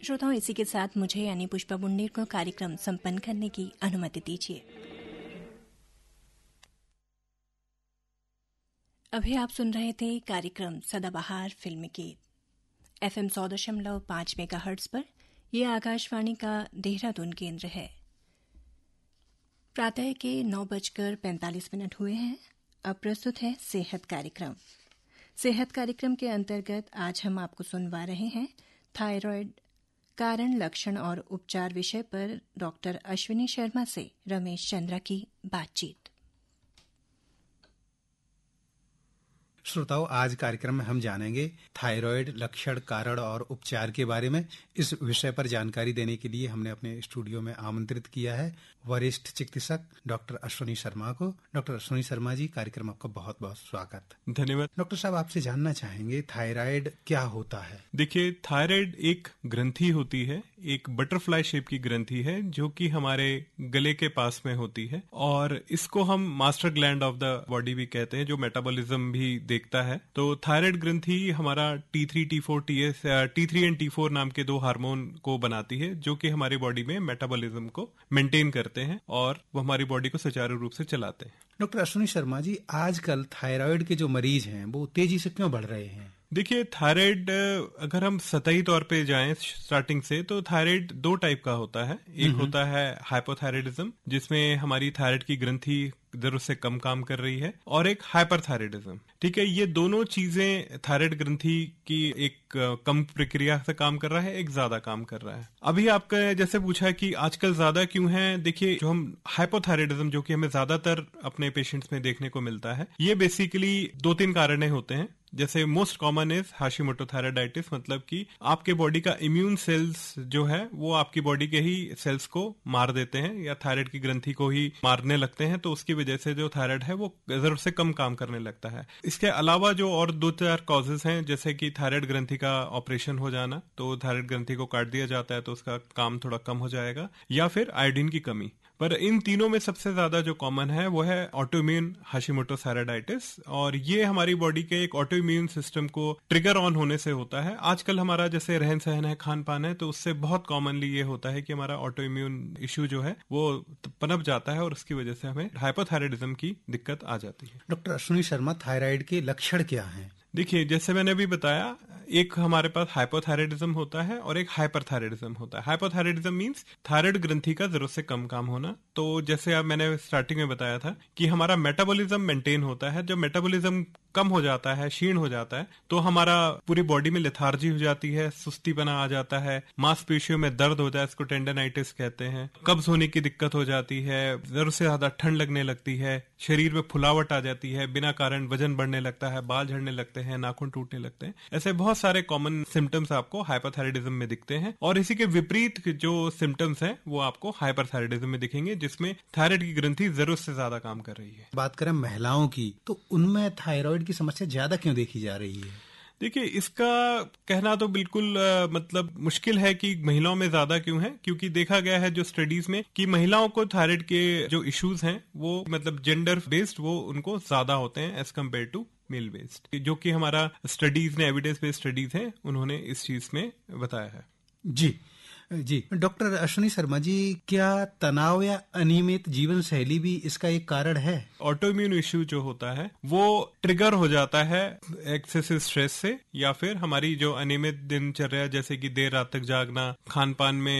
श्रोताओं, इसी के साथ मुझे यानी पुष्पा बुंडेर को कार्यक्रम संपन्न करने की अनुमति दीजिए। अभी आप सुन रहे थे कार्यक्रम सदाबहार फिल्मी गीत FM 100.5 मेगाहर्ट्ज पर। यह आकाशवाणी का देहरादून केंद्र है। प्रातः के 9:45 हुए हैं। अब प्रस्तुत है सेहत कार्यक्रम। सेहत कार्यक्रम के अंतर्गत आज हम आपको सुनवा रहे हैं थायराइड कारण, लक्षण और उपचार विषय पर डॉक्टर अश्विनी शर्मा से रमेश चंद्रा की बातचीत। श्रोताओं, आज कार्यक्रम में हम जानेंगे थायराइड लक्षण, कारण और उपचार के बारे में। इस विषय पर जानकारी देने के लिए हमने अपने स्टूडियो में आमंत्रित किया है वरिष्ठ चिकित्सक डॉक्टर अश्विनी शर्मा को। डॉक्टर अश्विनी शर्मा जी, कार्यक्रम आपका बहुत बहुत स्वागत। धन्यवाद। डॉक्टर साहब, आपसे जानना चाहेंगे थायराइड क्या होता है? देखिए, थायराइड एक ग्रंथि होती है, एक बटरफ्लाई शेप की ग्रंथि है जो कि हमारे गले के पास में होती है, और इसको हम master gland of the body भी कहते हैं, जो मेटाबॉलिज्म भी देखता है। तो थायराइड ग्रंथि हमारा T3, T4, T3 and T4 नाम के 2 हार्मोन को बनाती है, जो कि हमारी बॉडी में मेटाबॉलिज्म को मेंटेन करते हैं और वो हमारी बॉडी को सुचारू रूप से चलाते हैं। डॉक्टर अश्विनी शर्मा जी, आजकल थायराइड के जो मरीज हैं वो तेजी से क्यों बढ़ रहे हैं? देखिए, थायराइड अगर हम सतही तौर पे जाएं स्टार्टिंग से, तो थायराइड 2 टाइप का होता है। एक होता है हाइपोथायराइडिज्म, जिसमें हमारी थायराइड की ग्रंथि जरूरत से कम काम कर रही है, और एक हाइपरथायराइडिज्म। ठीक है, ये दोनों चीजें थायराइड ग्रंथि की एक कम प्रक्रिया से काम कर रहा है, एक ज्यादा काम कर रहा है। अभी आपका जैसे पूछा कि आजकल ज्यादा क्यों है, देखिए जो हम हाइपोथायराइडिज्म जो कि हमें ज्यादातर अपने पेशेंट्स में देखने को मिलता है, ये बेसिकली 2-3 कारण होते हैं। जैसे most common is Hashimoto thyroiditis, मतलब कि आपके बॉडी का इम्यून सेल्स जो है वो आपकी बॉडी के ही सेल्स को मार देते हैं या थायराइड की ग्रंथि को ही मारने लगते हैं, तो उसकी वजह से जो थायराइड है वो जरूरत से कम काम करने लगता है। इसके अलावा जो और 2-4 कॉजेज हैं, जैसे कि थायराइड ग्रंथि का ऑपरेशन हो जाना, तो थायराइड ग्रंथि को काट दिया जाता है तो उसका काम थोड़ा कम हो जाएगा, या फिर आयोडीन की कमी। पर इन तीनों में सबसे ज्यादा जो कॉमन है वो है ऑटोइम्यून हाशिमोटो थायराइडाइटिस, और ये हमारी बॉडी के एक ऑटोइम्यून सिस्टम को ट्रिगर ऑन होने से होता है। आजकल हमारा जैसे रहन सहन है, खान पान है, तो उससे बहुत कॉमनली ये होता है कि हमारा ऑटोइम्यून इश्यू जो है वो पनप जाता है, और उसकी वजह से हमें हाइपोथायराइडिज्म की दिक्कत आ जाती है। डॉक्टर अश्विनी शर्मा, थायराइड के लक्षण क्या हैं? देखिए, जैसे मैंने अभी बताया, एक हमारे पास हाइपोथायराइडिज्म होता है और एक हाइपरथायराइडिज्म होता है। हाइपोथायराइडिज्म मींस थायराइड ग्रंथि का जरूरत से कम काम होना। तो जैसे अब मैंने स्टार्टिंग में बताया था कि हमारा मेटाबॉलिज्म मेंटेन होता है। जब मेटाबॉलिज्म कम हो जाता है, क्षीण हो जाता है, तो हमारा पूरी बॉडी में लेथार्जी हो जाती है, सुस्तीपना आ जाता है, मांसपेशियों में दर्द होता है, इसको टेंडनाइटिस कहते हैं, कब्ज होने की दिक्कत हो जाती है, जरूरत से ज्यादा ठंड लगने लगती है, शरीर में फुलावट आ जाती है, बिना कारण वजन बढ़ने लगता है, बाल झड़ने लगते हैं, नाखून टूटने लगते हैं। ऐसे बहुत सारे कॉमन सिम्टम्स आपको हाइपोथायराइडिज्म में दिखते हैं, और इसी के विपरीत जो सिम्टम्स हैं वो आपको हाइपरथायराइडिज्म में दिखेंगे, जिसमें थायराइड की ग्रंथि जरूरत से ज्यादा काम कर रही है। बात करें महिलाओं की, तो उनमें थायराइड की समस्या ज्यादा क्यों देखी जा रही है? देखिए, इसका कहना तो बिल्कुल मतलब मुश्किल है कि महिलाओं में ज्यादा क्यों है, क्योंकि देखा गया है जो स्टडीज में कि महिलाओं को थायराइड के जो इश्यूज हैं वो मतलब जेंडर बेस्ड वो उनको ज्यादा होते हैं as compare to mail based, जो कि हमारा स्टडीज ने, एविडेंस बेस्ड स्टडीज हैं, उन्होंने इस चीज में बताया है। जी डॉक्टर अश्विनी शर्मा जी, क्या तनाव या अनियमित जीवन शैली भी इसका एक कारण है? ऑटोइम्यून इश्यू जो होता है वो ट्रिगर हो जाता है एक्सेसिव स्ट्रेस से, या फिर हमारी जो अनियमित दिनचर्या, जैसे कि देर रात तक जागना, खान पान में